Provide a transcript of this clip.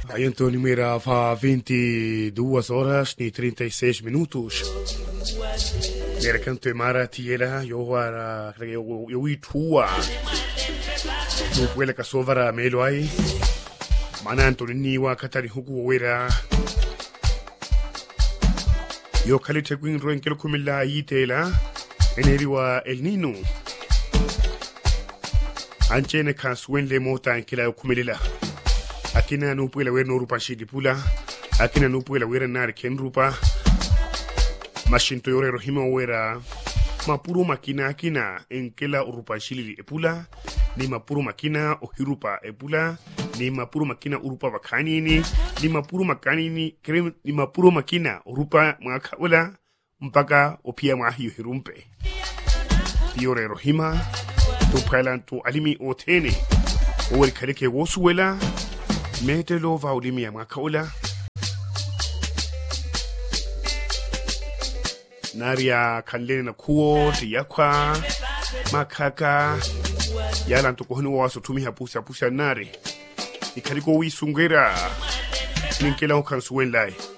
Aí Antônio Meira fa 22 horas e 36 minutos. Mera canto mara tiela yo ara yo itua. No puela kasovara melo ai. Mana Antônio niwa katari huku wera. Yo kalite kuin roen kelo kumilla itela. Eneriwa El Nino. Anchene kaswen le mota enkila kumilila. Akina no puela wer no rupa shidi pula. Akina no puela wer nar ken rupa. Mashinto yore rohima wera. Mapuru makina akina enkela urupa shili epula. Ni mapuru makina ohirupa epula. Ni mapuru makina urupa wakanini. Ni mapuru makanini krem ni mapuru makina urupa mwakaula mpaka opia mwahi hirumpe. Yore rohima to pailan to alimi otene. Owel kaleke wosuwela. Metelo vaudimia mwakaula. Naria kanlene na kuo tiyakwa makaka yala ntukohunu waso tumiha pusa nare ikaliko wisungera ninkela ukansuwen lai